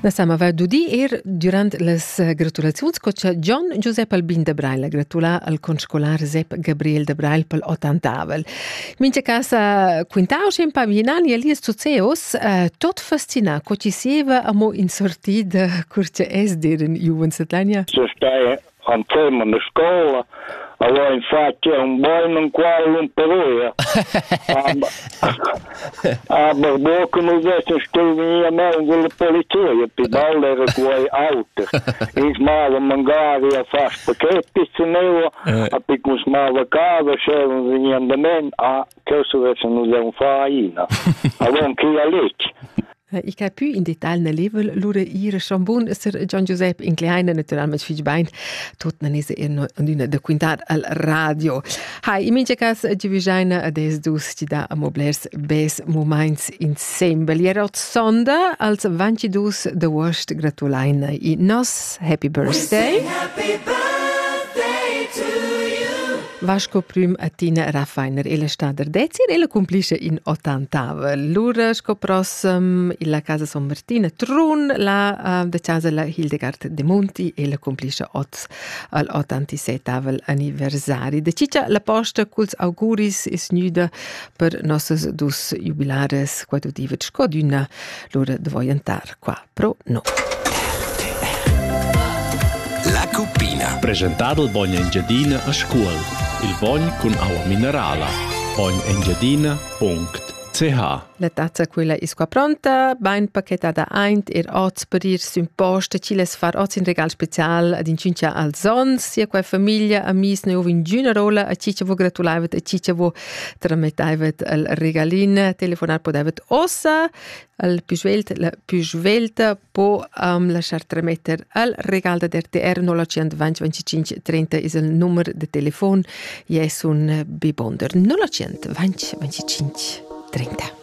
La sama va dudi durant les gratulaziuns coach John Giuseppe Albin de Brail gratula al conscolar Sepp Gabriel de Brail pel 80avel. Mince casa quintau sem pavinani Elias Zuzeus tot fascina co ci sieva amo in sortida curce es deren Juven Svetlania. Se stai insieme alla scuola, allora infatti è un buon quale un peroia. Ma dopo non vedo stuvia me con la polizia, per ballare quei auto. In smava magari a fare spaghetti nero, a picco smava casa, c'era un venendamento, che se non è un faina. Allora chi ha letto. Ich habe più in Detail ne level lure ihre Chambon Sir John Giuseppe in kleine naturalmente viel bein tot na nese in de quintar al radio. Hai in minche cas divisaina des dus ti da moblers bes moments insieme. Erot sonda als vanchidus de worst gratulaina i nos happy birthday. Happy birthday to you. Vasco prüm a Tina Raffiner e la stader dezir e la complice in 80avel. Lura scopros la casa San Martina Trun la de casa la Hildegard de Monti e la complice al 87avel anniversari. De ciccia la posta culs auguris is nuda per nossas dus jubilares quado divet scoduna lura de voyantar qua pro no. La Cuppina. Presentato il Bogna Engiadina a scuola. Il Bogn con acqua minerale. bognengiadina.ch. La tazza quella is qua pronta, bain pacchetata eint oz per ir sul post, ci les far oz in regal special ad incincia al zon, sia qua famiglia, amis ne ov in giuna rola, a ciccia vo gratulaivet, a ciccia vo trametaivet al regalin, telefonar podevet ossa, al la piusvelta po lasciar trametter al regal da RTR 0820 25 30 is il numero de telefon, jes un bibonder 0820 25 30.